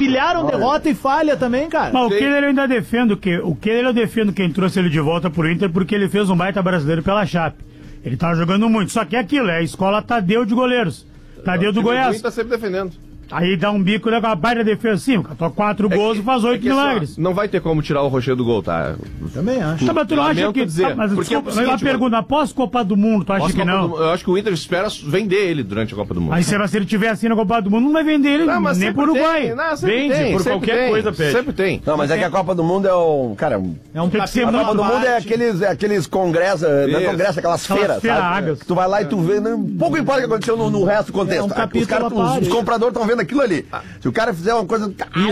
empilharam derrota e falha também, cara. Mas o Keller eu ainda defendo, quem trouxe ele de volta pro Inter porque ele fez um baita brasileiro pela Chape. Ele tava jogando muito, só que é aquilo, é a escola Tadeu de goleiros. Tadeu do Goiás. O tá sempre defendendo. Aí dá um bico, né, com a baita defesa assim, o cara toca 4 gols e faz 8 milagres. Não vai ter como tirar o Rocher do gol, tá? Também acho. Tá, mas tu não acha que... dizer, mas porque desculpa, é o seguinte, uma pergunta, após Copa do Mundo, tu acha que não? Eu acho que o Inter espera vender ele durante a Copa do Mundo. Aí se ele tiver assim na Copa do Mundo, não vai vender ele nem pro Uruguai. Vende por qualquer coisa, Pedro. Sempre tem. Não, mas é que a Copa do Mundo é um... Cara, é um a Copa do Mundo é aqueles congressos, não é congresso, aquelas feiras, sabe? Que tu vai lá e tu vê, pouco importa o que aconteceu no resto do contexto. Os compradores estão vendo aquilo ali. Se o cara fizer uma coisa...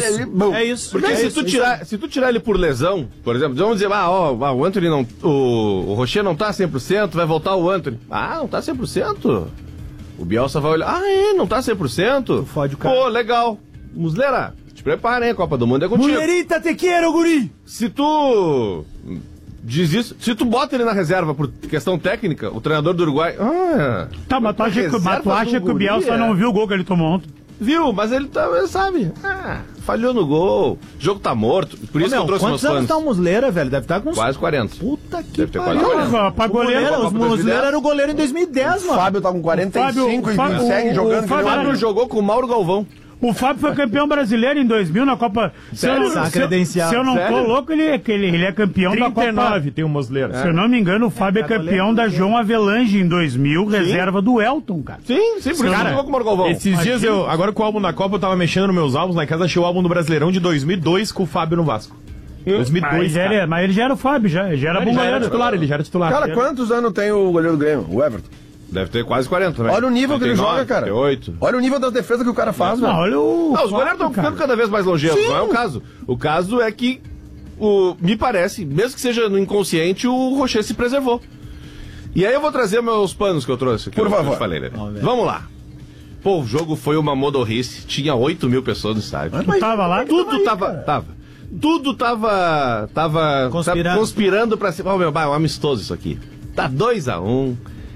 É isso. Porque se tu tirar ele por lesão, por exemplo, vamos dizer, o Antony não... O Rocher não tá 100%, vai voltar o Antony. Não tá 100%. O Bielsa vai olhar, não tá 100%. Fode o cara. Pô, legal. Muslera, te prepara, hein, a Copa do Mundo é contigo. Mulherita, te quero, guri! Se tu... diz isso, se tu bota ele na reserva por questão técnica, o treinador do Uruguai... Tá, mas tu acha que o Bielsa não viu o gol que ele tomou ontem? Viu, mas ele sabe, falhou no gol, o jogo tá morto, por isso que eu trouxe meus planos. Quantos anos tá o Muslera, velho? Deve estar com quase 40. Puta que pariu. Pra goleiro, o Muslera era o goleiro em 2010, mano. O Fábio tá com 45 e segue jogando. O Fábio jogou com o Mauro Galvão. O Fábio foi campeão brasileiro em 2000 na Copa... Se eu não tô louco, ele é campeão da Copa... 39 tem o Muslera. Se eu não me engano, o Fábio é campeão da João Avelange em 2000, reserva do Elton, cara. Sim, por isso eu com o Mauro Galvão. Esses dias, agora com o álbum da Copa, eu tava mexendo nos meus álbuns, lá em casa achei o álbum do Brasileirão de 2002 com o Fábio no Vasco. 2002, mas ele já era o Fábio, já era bom goleiro. Ele já era titular. Cara, quantos anos tem o goleiro do Grêmio, o Everton? Deve ter quase 40 também. Olha o nível que ele joga, cara. 38. Olha o nível da defesa que o cara faz, velho. Olha os goleiros estão ficando cada vez mais longevos, não é o caso. O caso é que, me parece, mesmo que seja no inconsciente, o Rocher se preservou. E aí eu vou trazer meus panos que eu trouxe. Por favor. Eu falei, né? Vamos lá. Pô, o jogo foi uma modorrice. Tinha 8 mil pessoas no estádio. Tu tava lá? Tudo tava. Tudo tava conspirando pra ser... é um amistoso isso aqui. Tá 2-1.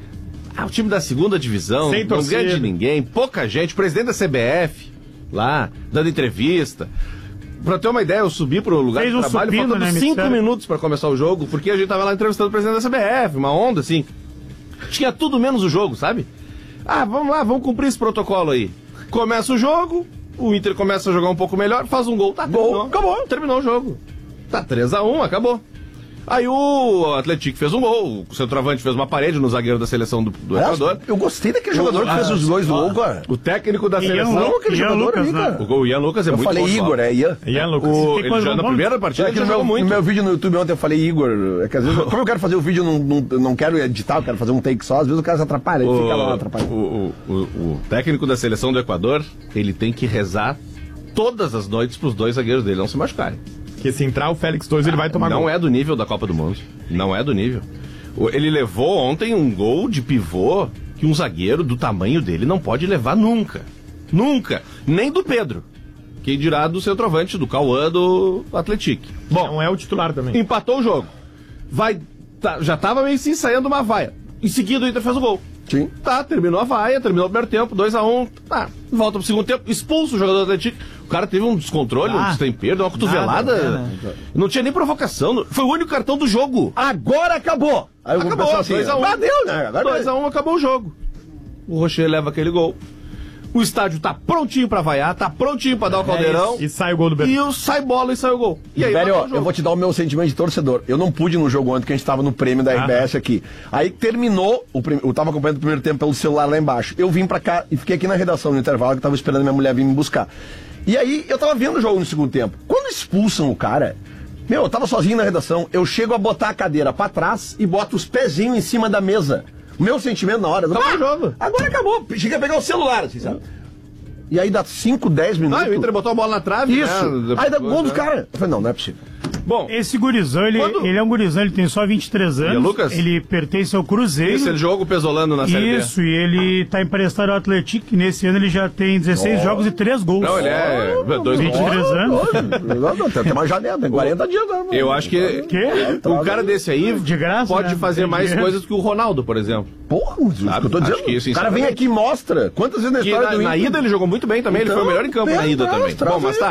O time da segunda divisão, não ganha de ninguém, pouca gente, o presidente da CBF lá, dando entrevista. Pra ter uma ideia, eu subi pro lugar de trabalho, faltando 5 minutos pra começar o jogo, porque a gente tava lá entrevistando o presidente da CBF, uma onda assim. Tinha tudo menos o jogo, sabe? Vamos lá, vamos cumprir esse protocolo aí. Começa o jogo, o Inter começa a jogar um pouco melhor, faz um gol, terminou o jogo. Tá 3-1, acabou. Aí o Atlético fez um gol, o centroavante fez uma parede no zagueiro da seleção do Equador. Eu gostei daquele jogador que fez os dois do gol, cara. O técnico da seleção. Aquele jogador ali, cara. O Ian Lucas é muito bom. Eu falei Igor, Ian Lucas. Ele já na primeira partida ele jogou muito. No meu vídeo no YouTube ontem eu falei Igor. É que às vezes, como eu quero fazer o vídeo, não quero editar, eu quero fazer um take só, às vezes o cara se atrapalha, ele fica lá atrapalhando. O técnico da seleção do Equador, ele tem que rezar todas as noites pros dois zagueiros dele não se machucarem. Porque se entrar o Félix Torres, ele vai tomar gol. Não é do nível da Copa do Mundo. Não é do nível. Ele levou ontem um gol de pivô que um zagueiro do tamanho dele não pode levar nunca. Nunca. Nem do Pedro. Quem dirá do centroavante, do Cauã, do Atlético. Bom, não é o titular também. Empatou o jogo. Já tava meio assim, saindo uma vaia. Em seguida o Inter fez o gol. Sim. Terminou a vaia, terminou o primeiro tempo, 2-1. Volta pro segundo tempo, expulsa o jogador do Atlético. O cara teve um descontrole, um destempero, uma cotovelada. Não tinha nem provocação. Foi o único cartão do jogo. Agora acabou. Aí acabou, 2-1. Deu, né? 2-1, acabou o jogo. O Rocher leva aquele gol. O estádio tá prontinho pra vaiar, tá prontinho pra dar o caldeirão. E sai o gol do Berton. E sai bola e sai o gol. E aí, velho, eu vou te dar o meu sentimento de torcedor. Eu não pude ir no jogo ontem, que a gente tava no prêmio da RBS aqui. Aí terminou, eu tava acompanhando o primeiro tempo pelo celular lá embaixo. Eu vim pra cá e fiquei aqui na redação, no intervalo, que eu tava esperando minha mulher vir me buscar. E aí, eu tava vendo o jogo no segundo tempo. Quando expulsam o cara, eu tava sozinho na redação, eu chego a botar a cadeira pra trás e boto os pezinhos em cima da mesa. O meu sentimento na hora... Acabou o jogo. Agora acabou. Cheguei a pegar o celular, assim, sabe? E aí dá 5, 10 minutos. O Inter botou a bola na trave. Isso. Né? Aí dá gol dos caras. Eu falei, não é possível. Bom, esse gurizão, ele é um gurizão, ele tem só 23 anos. E Lucas? Ele pertence ao Cruzeiro. Isso, ele joga o Pesolano na Série B. Isso, e ele tá emprestado ao Atlético, e nesse ano ele já tem 16 jogos e 3 gols. Não, ele é 23 anos. Tem mais janela, tem 40 dias. Eu acho que um cara desse aí de graça, pode fazer mais coisas que o Ronaldo, por exemplo. Porra, isso que eu tô dizendo. Que, o cara vem aqui e mostra. Quantas vezes na história do Inter... Na ida ele jogou muito bem também, ele foi o melhor em campo na ida também. Bom, mas tá.